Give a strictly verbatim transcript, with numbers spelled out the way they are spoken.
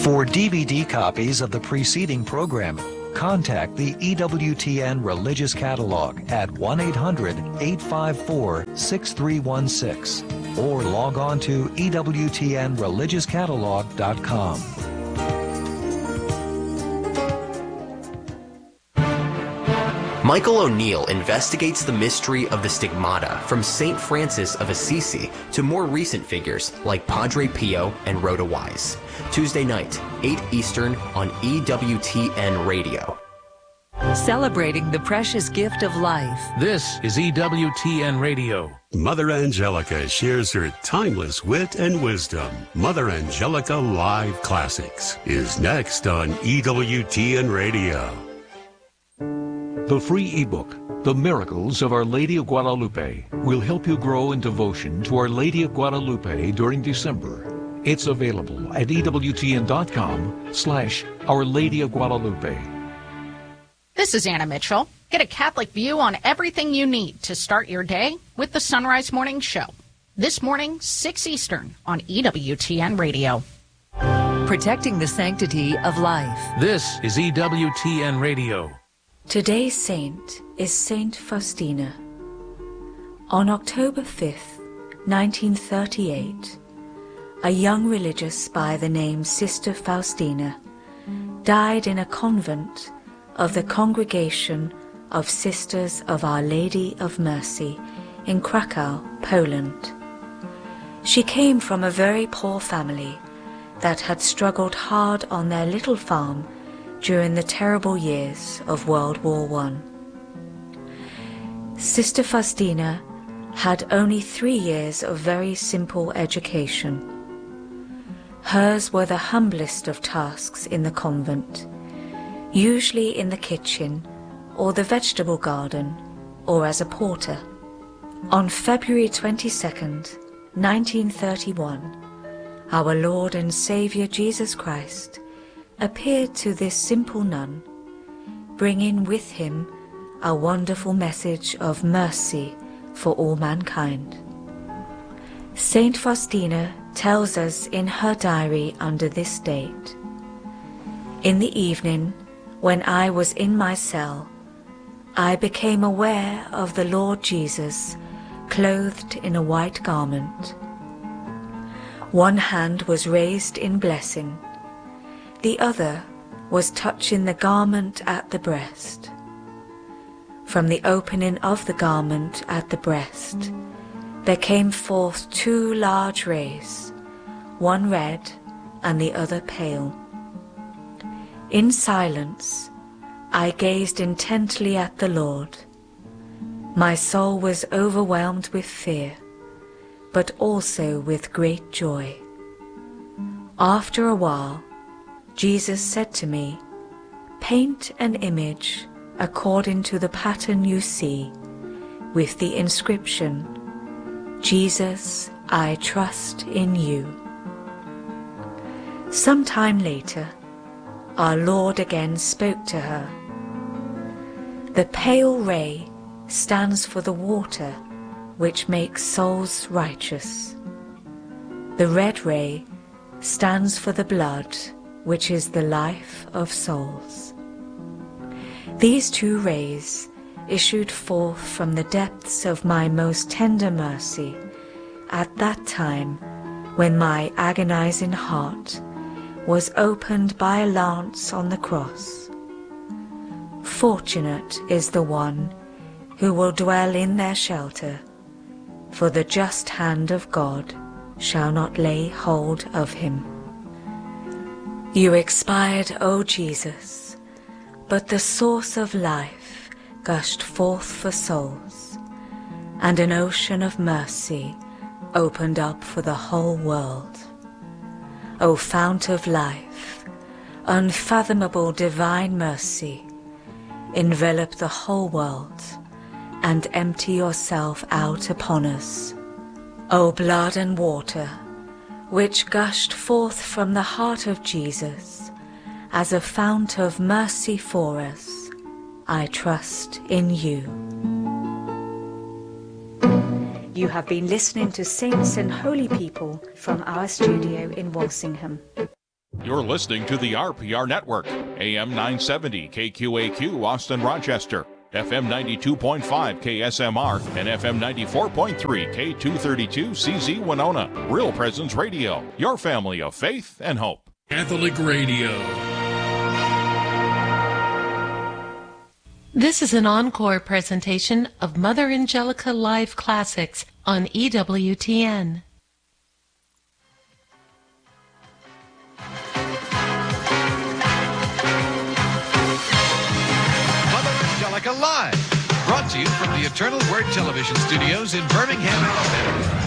For D V D copies of the preceding programming, contact the E W T N Religious Catalog at one eight hundred, eight five four, six three one six or log on to E W T N religious catalog dot com. Michael O'Neill investigates the mystery of the stigmata from Saint Francis of Assisi to more recent figures like Padre Pio and Rhoda Wise. Tuesday night, eight Eastern on E W T N Radio. Celebrating the precious gift of life. This is E W T N Radio. Mother Angelica shares her timeless wit and wisdom. Mother Angelica Live Classics is next on E W T N Radio. The free ebook, The Miracles of Our Lady of Guadalupe, will help you grow in devotion to Our Lady of Guadalupe during December. It's available at E W T N dot com slash Our Lady of Guadalupe. This is Anna Mitchell. Get a Catholic view on everything you need to start your day with the Sunrise Morning Show. This morning, six Eastern on E W T N Radio. Protecting the sanctity of life. This is E W T N Radio. Today's saint is Saint Faustina. On October fifth, nineteen thirty-eight, a young religious by the name Sister Faustina died in a convent of the Congregation of Sisters of Our Lady of Mercy in Krakow, Poland. She came from a very poor family that had struggled hard on their little farm during the terrible years of World War One. Sister Faustina had only three years of very simple education. Hers were the humblest of tasks in the convent, usually in the kitchen or the vegetable garden or as a porter. On February twenty-second, nineteen thirty-one, our Lord and Saviour Jesus Christ appeared to this simple nun, bringing with him a wonderful message of mercy for all mankind. Saint Faustina tells us in her diary under this date, "In the evening, when I was in my cell, I became aware of the Lord Jesus clothed in a white garment. One hand was raised in blessing, the other was touching the garment at the breast. From the opening of the garment at the breast, there came forth two large rays, one red and the other pale. In silence, I gazed intently at the Lord. My soul was overwhelmed with fear, but also with great joy. After a while, Jesus said to me, 'Paint an image according to the pattern you see, with the inscription, Jesus, I trust in you.' Some time later, our Lord again spoke to her. The pale ray stands for the water which makes souls righteous. The red ray stands for the blood which is the life of souls. These two rays issued forth from the depths of my most tender mercy at that time when my agonizing heart was opened by a lance on the cross. Fortunate is the one who will dwell in their shelter, for the just hand of God shall not lay hold of him. You expired, O Jesus, but the source of life gushed forth for souls, and an ocean of mercy opened up for the whole world. O fount of life, unfathomable divine mercy, envelop the whole world and empty yourself out upon us. O blood and water, which gushed forth from the heart of Jesus as a fount of mercy for us, I trust in you. You have been listening to Saints and Holy People from our studio in Walsingham. You're listening to the R P R Network, A M nine seventy K Q A Q, Austin, Rochester, F M ninety-two point five K S M R, and F M ninety-four point three K two thirty-two C Z Winona. Real Presence Radio, your family of faith and hope. Catholic Radio. This is an encore presentation of Mother Angelica Live Classics on E W T N. Live, brought to you from the Eternal Word Television Studios in Birmingham, Alabama.